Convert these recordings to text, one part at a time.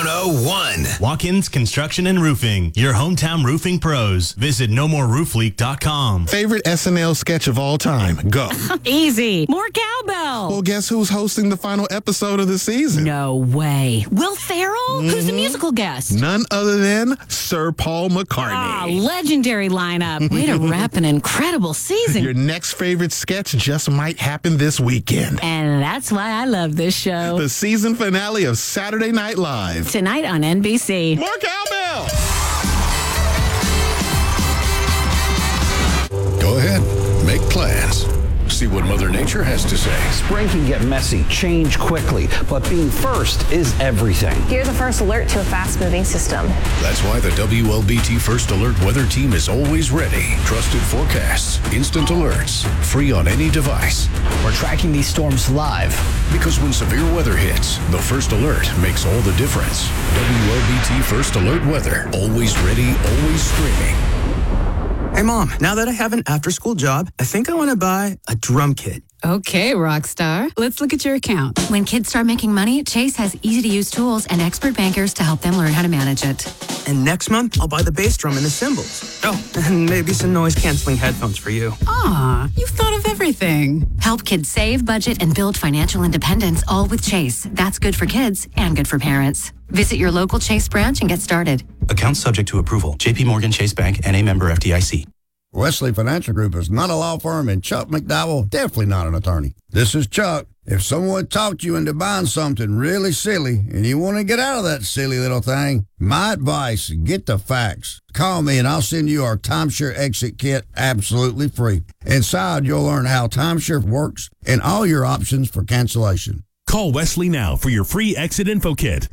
101. Walk-ins Construction and Roofing. Your hometown roofing pros. Visit nomoreroofleak.com. Favorite SNL sketch of all time? Go. Easy. More cowbell. Well, guess who's hosting the final episode of the season? No way. Will Ferrell? Who's the musical guest? None other than Sir Paul McCartney. Legendary lineup. Way to wrap an incredible season. Your next favorite sketch just might happen this weekend. And that's why I love this show. The season finale of Saturday Night Live. Tonight on NBC. More cowbell! Go ahead. Make plans. See what Mother Nature has to say. Spring can get messy, change quickly, but being first is everything. You're the first alert to a fast-moving system. That's why the WLBT First Alert weather team is always ready. Trusted forecasts, instant alerts, free on any device. We're tracking these storms live. Because when severe weather hits, the First Alert makes all the difference. WLBT First Alert weather. Always ready, always streaming. Hey, Mom, now that I have an after-school job, I think I want to buy a drum kit. Okay, Rockstar. Let's look at your account. When kids start making money, Chase has easy-to-use tools and expert bankers to help them learn how to manage it. And next month, I'll buy the bass drum and the cymbals. Oh, and maybe some noise-canceling headphones for you. Aw, you've thought of everything. Help kids save, budget, and build financial independence, all with Chase. That's good for kids and good for parents. Visit your local Chase branch and get started. Account subject to approval. J.P. Morgan Chase Bank, N.A. member FDIC. Wesley Financial Group is not a law firm, and Chuck McDowell definitely not an attorney. This is Chuck. If someone talked you into buying something really silly and you want to get out of that silly little thing, my advice, get the facts. Call me and I'll send you our timeshare exit kit absolutely free. Inside, you'll learn how timeshare works and all your options for cancellation. Call Wesley now for your free exit info kit.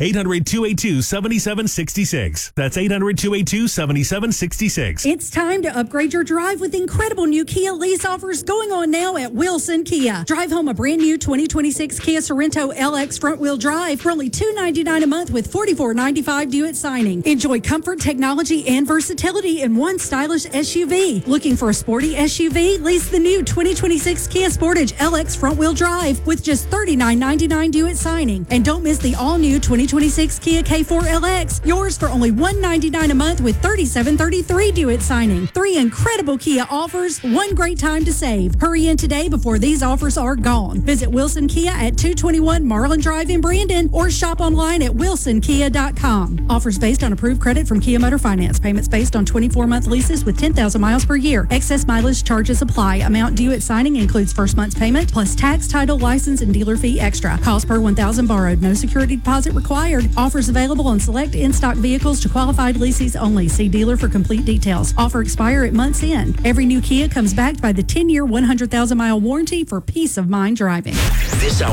800-282-7766. That's 800-282-7766. It's time to upgrade your drive with incredible new Kia lease offers going on now at Wilson Kia. Drive home a brand new 2026 Kia Sorento LX front-wheel drive for only $299 a month with $44.95 due at signing. Enjoy comfort, technology, and versatility in one stylish SUV. Looking for a sporty SUV? Lease the new 2026 Kia Sportage LX front-wheel drive with just $39.99 due at signing. And don't miss the all-new 2026 Kia K4 LX. Yours for only $199 a month with $37.33 due at signing. 3 incredible Kia offers, one great time to save. Hurry in today before these offers are gone. Visit Wilson Kia at 221 Marlin Drive in Brandon or shop online at wilsonkia.com. Offers based on approved credit from Kia Motor Finance. Payments based on 24-month leases with 10,000 miles per year. Excess mileage charges apply. Amount due at signing includes first month's payment plus tax, title, license, and dealer fee extra. Cost per 1,000 borrowed. No security deposit required. Offers available on select in-stock vehicles to qualified lessees only. See dealer for complete details. Offer expire at month's end. Every new Kia comes backed by the 10-year, 100,000-mile warranty for peace of mind driving. This hour